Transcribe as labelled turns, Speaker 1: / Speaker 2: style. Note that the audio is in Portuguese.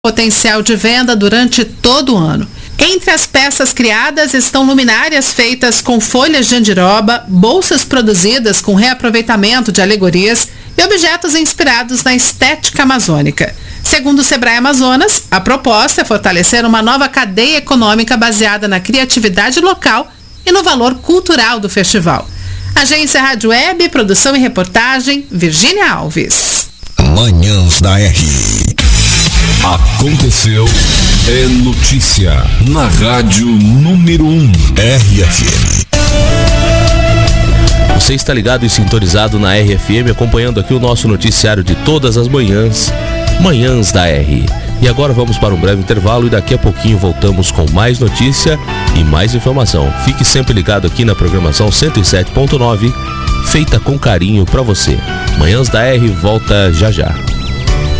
Speaker 1: potencial de venda durante todo o ano. Entre as peças criadas estão luminárias feitas com folhas de andiroba, bolsas produzidas com reaproveitamento de alegorias e objetos inspirados na estética amazônica. Segundo o Sebrae Amazonas, a proposta é fortalecer uma nova cadeia econômica baseada na criatividade local e no valor cultural do festival. Agência Rádio Web, produção e reportagem, Virgínia Alves.
Speaker 2: Manhãs da R. Aconteceu, é notícia na Rádio número 1, RFM.
Speaker 3: Você está ligado e sintonizado na RFM, acompanhando aqui o nosso noticiário de todas as manhãs, Manhãs da R. E agora vamos para um breve intervalo e daqui a pouquinho voltamos com mais notícia e mais informação. Fique sempre ligado aqui na programação 107.9, feita com carinho para você. Manhãs da R volta já já.